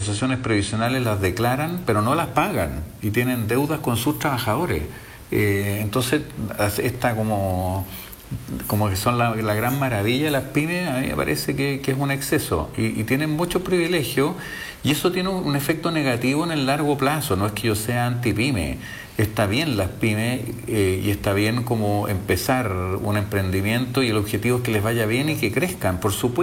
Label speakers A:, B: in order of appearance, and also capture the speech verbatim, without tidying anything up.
A: asociaciones previsionales las declaran, pero no las pagan y tienen deudas con sus trabajadores. Eh, entonces, esta como... como que son la, la gran maravilla de las pymes, a mí me parece que, que es un exceso y, y tienen muchos privilegios y eso tiene un, un efecto negativo en el largo plazo. No es que yo sea anti-pyme, está bien las pymes eh, y está bien como empezar un emprendimiento y el objetivo es que les vaya bien y que crezcan, por supuesto.